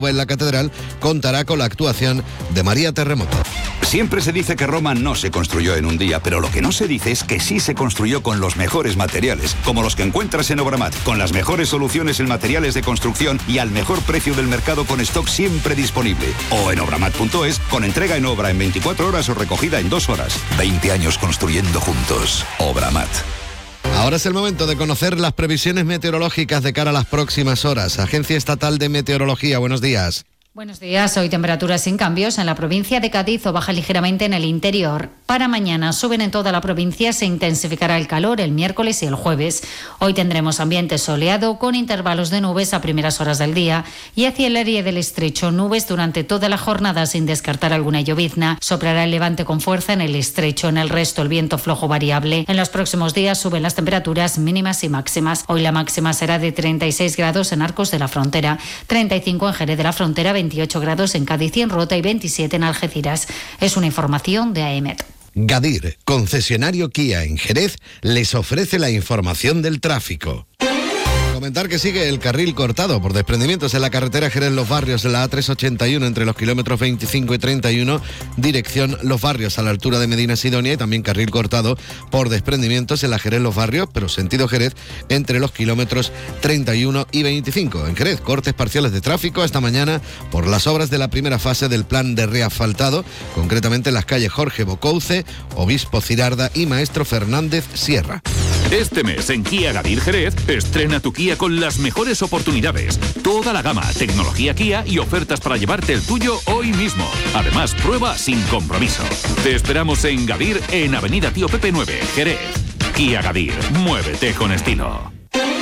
en la catedral contará con la actuación de María Terremoto. Siempre se dice que Roma no se construyó en un día, pero lo que no se dice es que sí se construyó con los mejores materiales, como los que encuentras en Obramat, con las mejores soluciones en materiales de construcción y al mejor precio del mercado con stock siempre disponible. O en obramat.es, con entrega en obra en 24 horas o recogida en 2 horas. 20 años construyendo juntos. Obramat. Ahora es el momento de conocer las previsiones meteorológicas de cara a las próximas horas. Agencia Estatal de Meteorología, buenos días. Buenos días. Hoy temperaturas sin cambios en la provincia de Cádiz o baja ligeramente en el interior. Para mañana suben en toda la provincia, se intensificará el calor el miércoles y el jueves. Hoy tendremos ambiente soleado con intervalos de nubes a primeras horas del día y hacia el área del estrecho nubes durante toda la jornada sin descartar alguna llovizna. Soplará el levante con fuerza en el estrecho, en el resto el viento flojo variable. En los próximos días suben las temperaturas mínimas y máximas. Hoy la máxima será de 36 grados en Arcos de la Frontera, 35 en Jerez de la Frontera, 28 grados en Cádiz y en Rota y 27 en Algeciras. Es una información de AEMET. Gadir, concesionario Kia en Jerez, les ofrece la información del tráfico. Comentar que sigue el carril cortado por desprendimientos en la carretera Jerez-Los Barrios, en la A381 entre los kilómetros 25 y 31, dirección Los Barrios a la altura de Medina Sidonia, y también carril cortado por desprendimientos en la Jerez-Los Barrios, pero sentido Jerez, entre los kilómetros 31 y 25. En Jerez, cortes parciales de tráfico esta mañana por las obras de la primera fase del plan de reasfaltado, concretamente en las calles Jorge Bocouce, Obispo Cirarda y Maestro Fernández Sierra. Este mes en Kia Gadir Jerez, estrena tu Kia con las mejores oportunidades. Toda la gama, tecnología Kia y ofertas para llevarte el tuyo hoy mismo. Además, prueba sin compromiso. Te esperamos en Gadir, en Avenida Tío Pepe 9, Jerez. Kia Gadir, muévete con estilo.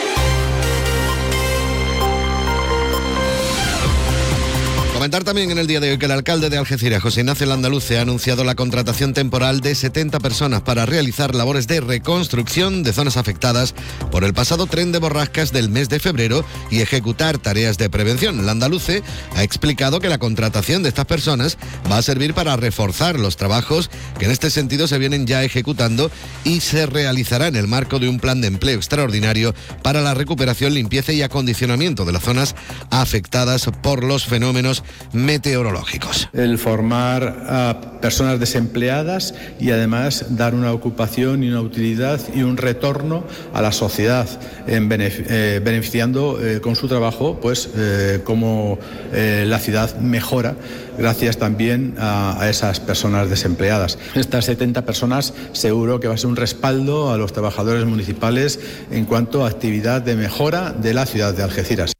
Comentar también en el día de hoy que el alcalde de Algeciras, José Ignacio Landaluce, ha anunciado la contratación temporal de 70 personas para realizar labores de reconstrucción de zonas afectadas por el pasado tren de borrascas del mes de febrero y ejecutar tareas de prevención. Landaluce ha explicado que la contratación de estas personas va a servir para reforzar los trabajos que en este sentido se vienen ya ejecutando y se realizará en el marco de un plan de empleo extraordinario para la recuperación, limpieza y acondicionamiento de las zonas afectadas por los fenómenos meteorológicos. El formar a personas desempleadas y además dar una ocupación y una utilidad y un retorno a la sociedad, beneficiando con su trabajo como la ciudad mejora gracias también a esas personas desempleadas. Estas 70 personas seguro que va a ser un respaldo a los trabajadores municipales en cuanto a actividad de mejora de la ciudad de Algeciras.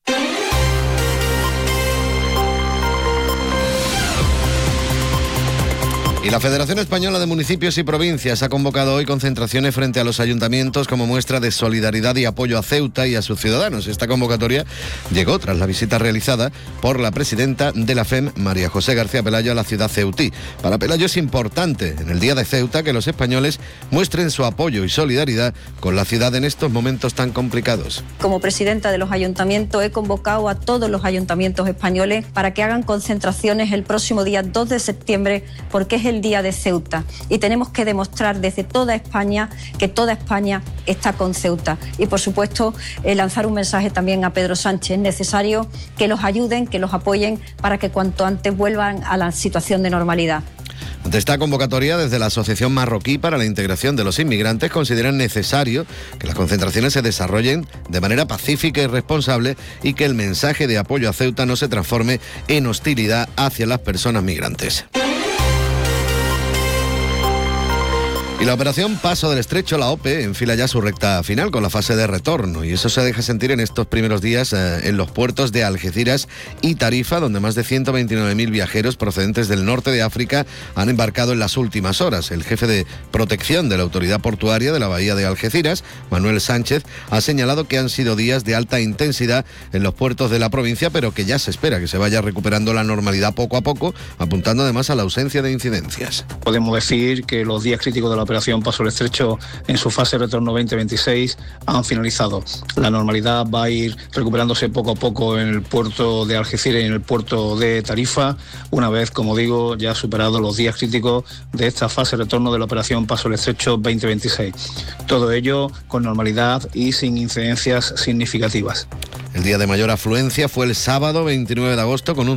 Y la Federación Española de Municipios y Provincias ha convocado hoy concentraciones frente a los ayuntamientos como muestra de solidaridad y apoyo a Ceuta y a sus ciudadanos. Esta convocatoria llegó tras la visita realizada por la presidenta de la FEM, María José García Pelayo, a la ciudad ceutí. Para Pelayo es importante, en el Día de Ceuta, que los españoles muestren su apoyo y solidaridad con la ciudad en estos momentos tan complicados. Como presidenta de los ayuntamientos he convocado a todos los ayuntamientos españoles para que hagan concentraciones el próximo día 2 de septiembre, porque es el Día de Ceuta y tenemos que demostrar desde toda España que toda España está con Ceuta. Y por supuesto lanzar un mensaje también a Pedro Sánchez. Es necesario que los ayuden, que los apoyen para que cuanto antes vuelvan a la situación de normalidad. Ante esta convocatoria, desde la Asociación Marroquí para la Integración de los Inmigrantes consideran necesario que las concentraciones se desarrollen de manera pacífica y responsable y que el mensaje de apoyo a Ceuta no se transforme en hostilidad hacia las personas migrantes. Y la operación Paso del Estrecho, la OPE, enfila ya su recta final con la fase de retorno, y eso se deja sentir en estos primeros días en los puertos de Algeciras y Tarifa, donde más de 129.000 viajeros procedentes del norte de África han embarcado en las últimas horas. El jefe de protección de la Autoridad Portuaria de la Bahía de Algeciras, Manuel Sánchez, ha señalado que han sido días de alta intensidad en los puertos de la provincia, pero que ya se espera que se vaya recuperando la normalidad poco a poco, apuntando además a la ausencia de incidencias. Podemos decir que los días críticos de la operación Paso del Estrecho en su fase de retorno 2026 han finalizado. La normalidad va a ir recuperándose poco a poco en el puerto de Algeciras y en el puerto de Tarifa, una vez, como digo, ya superados los días críticos de esta fase de retorno de la operación Paso del Estrecho 2026. Todo ello con normalidad y sin incidencias significativas. El día de mayor afluencia fue el sábado 29 de agosto con un